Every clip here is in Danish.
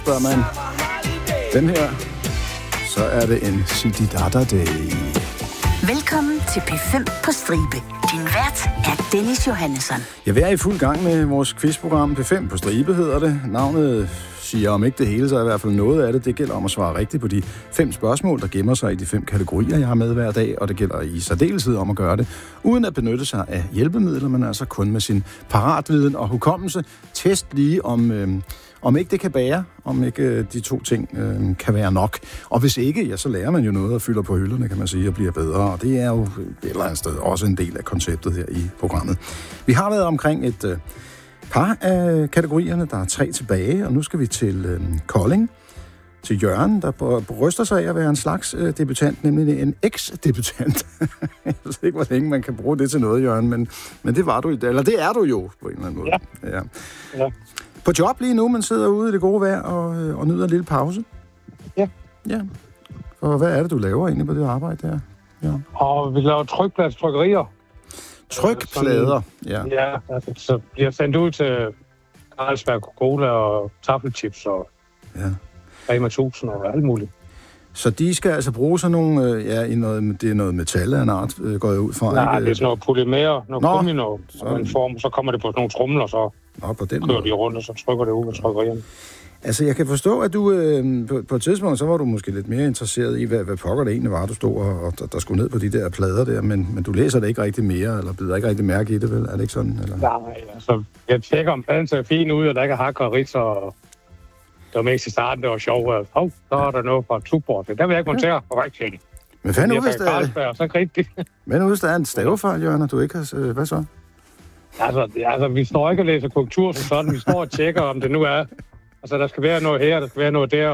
spørger man den her, så er det en Sididada Day. Velkommen til P5 på stribe. Din vært er Dennis Johannesson. Jeg er i fuld gang med vores quizprogram. P5 på stribe hedder det. Navnet siger om ikke det hele, så er i hvert fald noget af det. Det gælder om at svare rigtigt på de 5 spørgsmål, der gemmer sig i de 5 kategorier, jeg har med hver dag. Og det gælder i særdeleshed om at gøre det, uden at benytte sig af hjælpemidler, men altså kun med sin paratviden og hukommelse. Test lige om ikke det kan bære, om ikke de 2 ting kan være nok. Og hvis ikke, ja, så lærer man jo noget og fylder på hylderne, kan man sige, og bliver bedre. Og det er jo et eller andet sted også en del af konceptet her i programmet. Vi har været omkring et par af kategorierne. Der er 3 tilbage, og nu skal vi til Kolding. Til Jørgen, der bryster sig af at være en slags debutant, nemlig en eks-debutant. Jeg ved ikke, hvor længe man kan bruge det til noget, Jørgen, men det var du, eller det er du jo, på en eller anden måde. Ja. På job lige nu, man sidder ude i det gode vejr og nyder en lille pause. Ja. Og hvad er det, du laver egentlig på det arbejde der? Ja. Og vi laver trykkerier. Trykplader, ja. Ja, altså, så bliver sendt ud til Carlsberg, Coca-Cola og taffelchips og Rema 1000 og alt muligt. Så de skal altså bruge sådan nogle, det er noget metal af en art, går jeg ud fra. Nej, det er sådan noget polymer, noget gummi, en form, så kommer det på sådan nogle tromler, så kører de rundt, og så trykker det ud og trykkerierne. Altså, jeg kan forstå, at du på et tidspunkt, så var du måske lidt mere interesseret i, hvad pokker det egentlig var, du stod og der skulle ned på de der plader der, men du læser det ikke rigtig mere, eller bider ikke rigtig mærke i det, vel? Er det ikke sådan? Eller? Nej, altså, jeg tjekker, om pladen ser fin ud, og der ikke er hakker og ridser, og det var mest i starten, det var sjovt. Så er der noget fra Tuborg. Der vil jeg ikke montere på rigtigt. Men hvad nu, hvis der er en stavefejl, Jørgen, og du ikke har... Hvad så? Altså, vi står ikke og læser korrektur som sådan. Vi står og tjekker, om det nu er... Altså, der skal være noget her, der skal være noget der.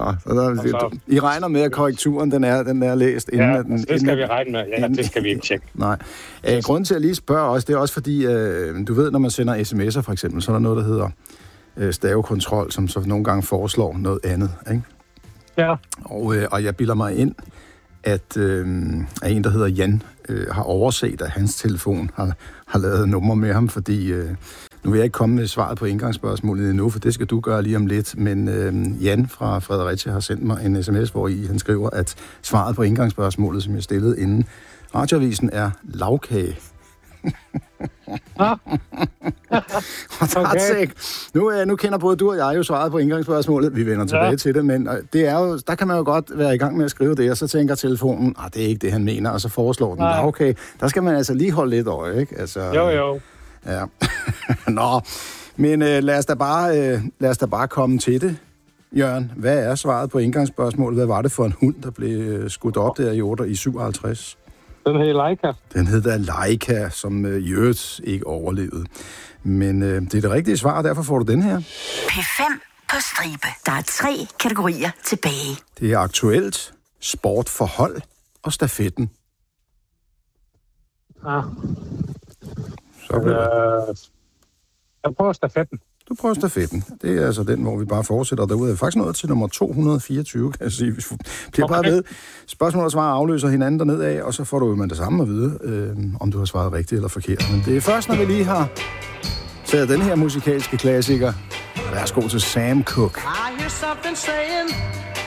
I regner med, at korrekturen, den er læst inden... Ja, det skal vi regne med. Ja, det skal vi ikke tjekke. Nej. Grunden til at lige spørge også, det er også fordi, du ved, når man sender sms'er for eksempel, så er der noget, der hedder stavekontrol, som så nogle gange foreslår noget andet, ikke? Ja. Og jeg bilder mig ind, at en, der hedder Jan, har overset, at hans telefon har lavet nummer med ham, fordi nu vil jeg ikke komme med svaret på indgangsspørgsmålet endnu, for det skal du gøre lige om lidt, men Jan fra Fredericia har sendt mig en sms, hvor han skriver, at svaret på indgangsspørgsmålet, som jeg stillede inden radioavisen, er lagkage. Okay. Nu kender både du og jeg jo svaret på indgangsspørgsmålet. Vi vender tilbage til det, men det er jo, der kan man jo godt være i gang med at skrive det, og så tænker telefonen, det er ikke det, han mener, og så foreslår den, okay. Der skal man altså lige holde lidt øje, ikke? Altså, jo. Ja. Nå, men lad os da bare komme til det. Jørgen, hvad er svaret på indgangsspørgsmålet? Hvad var det for en hund, der blev skudt op der i 57? Den hed Leica. Den hed da Leica, som i øvrigt ikke overlevede. Men det er det rigtige svar, og derfor får du den her. P5 på stribe. Der er 3 kategorier tilbage. Det er aktuelt, sport for hold og stafetten. Jeg prøver stafetten. Du prøver stafetten. Det er altså den, hvor vi bare fortsætter derude. Faktisk noget til nummer 224, kan jeg sige. Vi bliver bare ved. Spørgsmål og svar afløser hinanden derned af, og så får du med det samme at vide, om du har svaret rigtigt eller forkert. Men det er først, når vi lige har taget den her musikalske klassiker. Værsgo til Sam Cooke. I hear something saying